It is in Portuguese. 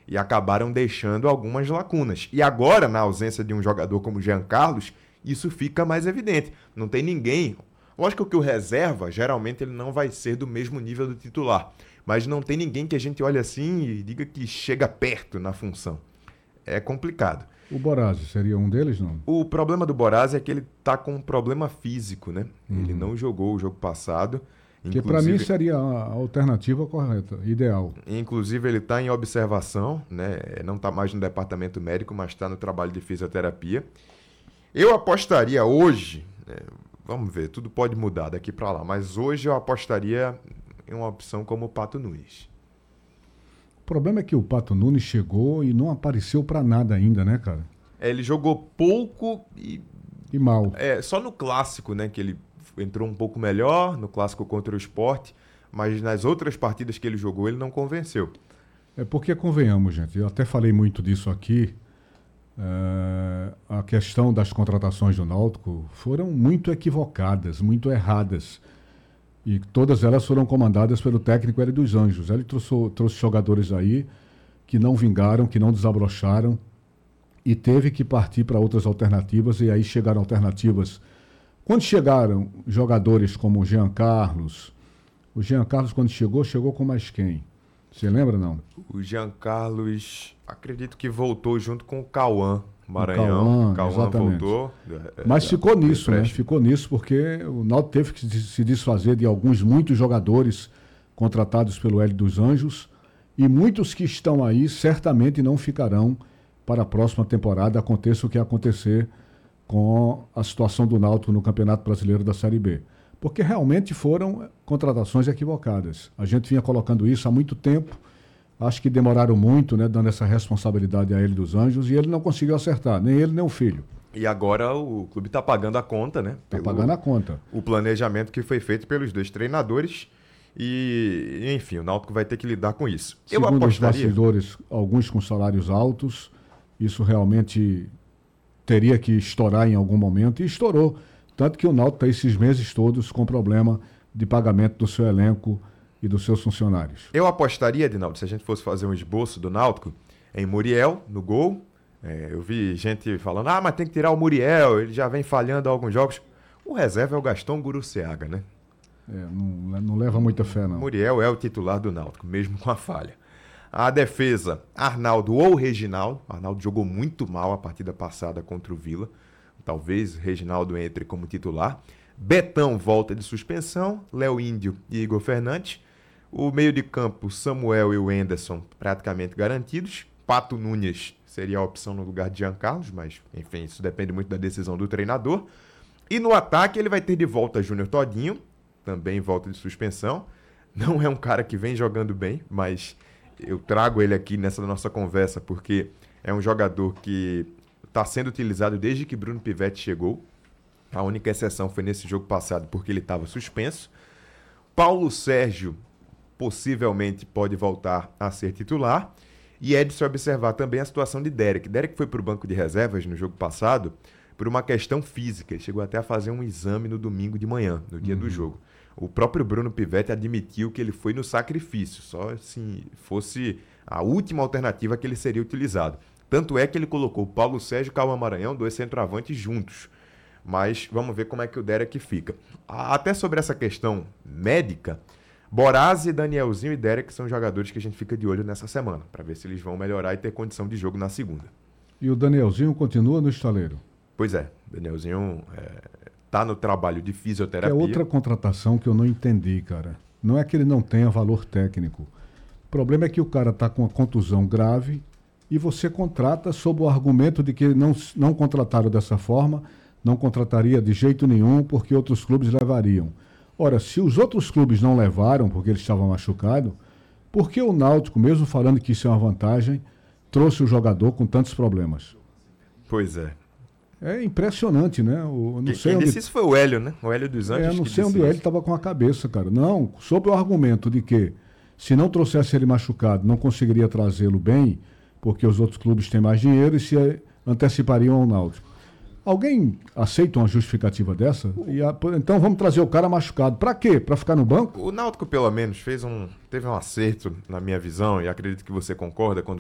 e acabaram deixando algumas lacunas. E agora, na ausência de um jogador como o Jean Carlos, isso fica mais evidente. Não tem ninguém. Lógico que o reserva, geralmente, ele não vai ser do mesmo nível do titular. Mas não tem ninguém que a gente olhe assim e diga que chega perto na função. É complicado. O Borazzi seria um deles, não? O problema do Borazzi é que ele tá com um problema físico, né? Ele não jogou o jogo passado. Que para mim seria a alternativa correta, ideal. Inclusive ele está em observação, né? Não está mais no departamento médico, mas está no trabalho de fisioterapia. Eu apostaria hoje, né? Vamos ver, tudo pode mudar daqui para lá, mas hoje eu apostaria em uma opção como o Pato Nunes. O problema é que o Pato Nunes chegou e não apareceu para nada ainda, né, cara? Ele jogou pouco e mal. Só no clássico, né, que ele entrou um pouco melhor, no clássico contra o Sport, mas nas outras partidas que ele jogou ele não convenceu. É porque, convenhamos, gente, eu até falei muito disso aqui, a questão das contratações do Náutico foram muito equivocadas, muito erradas. E todas elas foram comandadas pelo técnico Hélio dos Anjos. Ele trouxe jogadores aí que não vingaram, que não desabrocharam e teve que partir para outras alternativas, e aí chegaram alternativas. Quando chegaram jogadores como o Jean Carlos quando chegou com mais quem? Você lembra, não? O Jean Carlos, acredito que voltou junto com o Cauã Maranhão. O Cauã voltou. Mas ficou nisso, né? Ficou nisso porque o Náutico teve que se desfazer de muitos jogadores contratados pelo Hélio dos Anjos, e muitos que estão aí certamente não ficarão para a próxima temporada, aconteça o que acontecer com a situação do Náutico no Campeonato Brasileiro da Série B. Porque realmente foram contratações equivocadas. A gente vinha colocando isso há muito tempo. Acho que demoraram muito, né, dando essa responsabilidade a ele dos Anjos, e ele não conseguiu acertar, nem ele nem o filho. E agora o clube está pagando a conta, né? Está pagando a conta. O planejamento que foi feito pelos dois treinadores. E, enfim, o Náutico vai ter que lidar com isso. Segundo os bastidores, alguns com salários altos, isso realmente teria que estourar em algum momento, e estourou. Tanto que o Náutico está esses meses todos com problema de pagamento do seu elenco e dos seus funcionários. Eu apostaria, Edinaldo, se a gente fosse fazer um esboço do Náutico, em Muriel, no gol. Eu vi gente falando, mas tem que tirar o Muriel, ele já vem falhando há alguns jogos. O reserva é o Gaston Guruceaga, né? Não leva muita fé, não. Muriel é o titular do Náutico, mesmo com a falha. A defesa, Arnaldo ou Reginaldo. Arnaldo jogou muito mal a partida passada contra o Vila. Talvez Reginaldo entre como titular. Betão volta de suspensão. Léo Índio e Igor Fernandes. O meio de campo, Samuel e o Henderson praticamente garantidos. Pato Nunes seria a opção no lugar de Jean Carlos, mas enfim, isso depende muito da decisão do treinador. E no ataque ele vai ter de volta Júnior Todinho, também volta de suspensão. Não é um cara que vem jogando bem, mas eu trago ele aqui nessa nossa conversa porque é um jogador que está sendo utilizado desde que Bruno Pivetti chegou. A única exceção foi nesse jogo passado porque ele estava suspenso. Paulo Sérgio possivelmente pode voltar a ser titular. E é de se observar também a situação de Derek. Derek foi para o banco de reservas no jogo passado por uma questão física. Ele chegou até a fazer um exame no domingo de manhã, no dia do jogo. O próprio Bruno Pivetti admitiu que ele foi no sacrifício, só se fosse a última alternativa que ele seria utilizado. Tanto é que ele colocou Paulo Sérgio e Cauã Maranhão, dois centroavantes juntos. Mas vamos ver como é que o Derek fica. Até sobre essa questão médica, Borazzi, Danielzinho e Derek são jogadores que a gente fica de olho nessa semana, para ver se eles vão melhorar e ter condição de jogo na segunda. E o Danielzinho continua no estaleiro? Pois é, Danielzinho tá no trabalho de fisioterapia. É outra contratação que eu não entendi, cara. Não é que ele não tenha valor técnico. O problema é que o cara tá com uma contusão grave e você contrata sob o argumento de que não contrataram dessa forma, não contrataria de jeito nenhum porque outros clubes levariam. Ora, se os outros clubes não levaram porque ele estava machucado, por que o Náutico, mesmo falando que isso é uma vantagem, trouxe o jogador com tantos problemas? Pois é. É impressionante, né? Quem disse isso foi o Hélio, né? O Hélio dos Anjos. Não sei onde o Hélio estava com a cabeça, cara. Não, sob o argumento de que se não trouxesse ele machucado, não conseguiria trazê-lo bem, porque os outros clubes têm mais dinheiro e se antecipariam ao Náutico. Alguém aceita uma justificativa dessa? Então vamos trazer o cara machucado. Para quê? Para ficar no banco? O Náutico, pelo menos, teve um acerto, na minha visão, e acredito que você concorda, quando